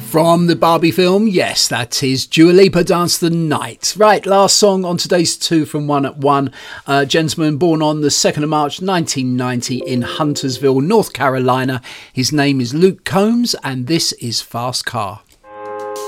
From the Barbie film, yes, that is Dua Lipa, Dance the Night. Right, last song on today's 2 from 1 at 1. Gentleman born on the 2nd of March 1990 in Huntersville, North Carolina. His name is Luke Combs, and this is Fast Car.